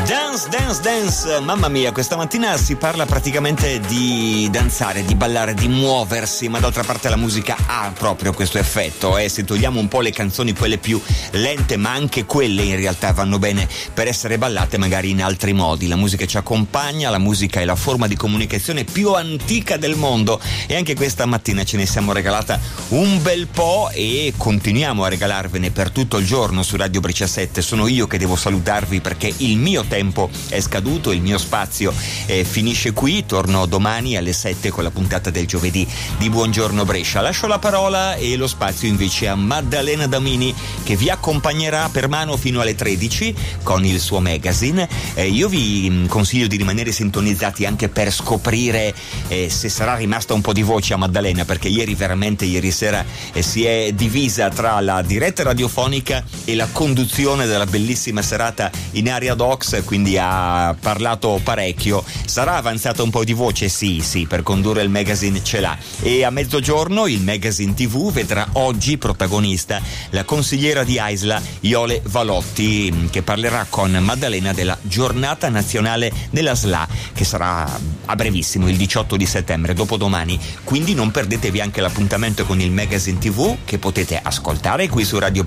Dance, dance, dance, mamma mia, questa mattina si parla praticamente di danzare, di ballare, di muoversi, ma d'altra parte la musica ha proprio questo effetto, se togliamo un po' le canzoni quelle più lente, ma anche quelle in realtà vanno bene per essere ballate magari in altri modi. La musica ci accompagna, la musica è la forma di comunicazione più antica del mondo e anche questa mattina ce ne siamo regalata un bel po' e continuiamo a regalarvene per tutto il giorno su Radio Brescia 7. Sono io che devo salutarvi perché il mio tempo è scaduto, il mio spazio finisce qui. Torno domani alle 7 con la puntata del giovedì di Buongiorno Brescia. Lascio la parola e lo spazio invece a Maddalena Damini, che vi accompagnerà per mano fino alle 13 con il suo magazine. Io vi consiglio di rimanere sintonizzati anche per scoprire se sarà rimasta un po' di voce a Maddalena, perché ieri sera si è divisa tra la diretta radiofonica e la conduzione della bellissima serata in Area Docs, quindi ha parlato parecchio. Sarà avanzata un po' di voce, sì, per condurre il magazine ce l'ha. E a mezzogiorno il magazine TV vedrà oggi protagonista la consigliera di AISLA Iole Valotti, che parlerà con Maddalena della giornata nazionale della SLA, che sarà a brevissimo, il 18 di settembre, dopodomani. Quindi non perdetevi anche l'appuntamento con il magazine TV, che potete ascoltare qui su Radio